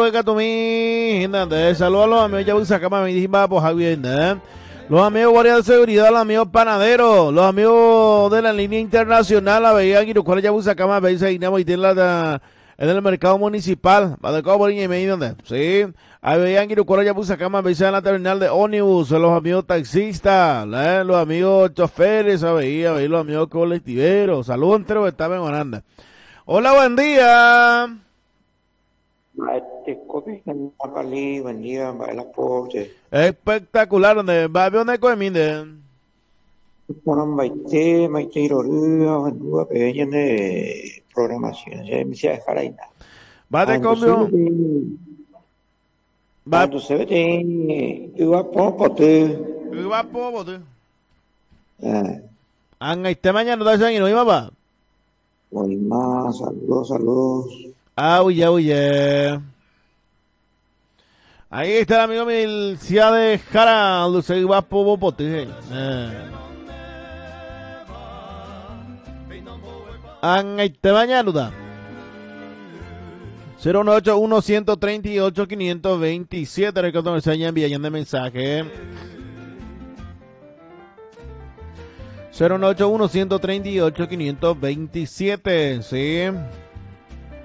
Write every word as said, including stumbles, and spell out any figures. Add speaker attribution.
Speaker 1: de Catumí, saludos a los amigos de Yabuzacama, me dije, va por Javier, los amigos guardias de seguridad, los amigos panaderos, los amigos de la línea internacional, la veía en Irucuara, Yabuzacama, veis ahí, y tiene la en el mercado municipal, va de Cabo y medio, sí, ahí veían Irucuara, Yabuzacama, veis en la terminal de ómnibus, los amigos taxistas, ¿eh? Los amigos choferes, veía, veía los amigos colectiveros, saludos enteros que estaban en Holanda. Hola, buen día.
Speaker 2: Buen día,
Speaker 1: espectacular, donde va a ver una cosa minde.
Speaker 2: Bueno, maite, maite iroría, vendúa pequeña de programación, ya me se dejará ahí.
Speaker 1: Va de cambio.
Speaker 2: Va. Entonces vete, iba por pote.
Speaker 1: Iba por pote. Eh. Anga este mañana no está no iba pa.
Speaker 2: Hoy más, saludos, saludos.
Speaker 1: Ah, uye, uye. Ahí está el amigo Milcia de Jara, se iba por pote. Eh. Anga este mañana no da. cero nueve ocho uno, uno tres ocho, cinco dos siete. Recuerdo que se hayan enviado de mensaje. cero nueve ocho uno, uno tres ocho, cinco dos siete. Sí.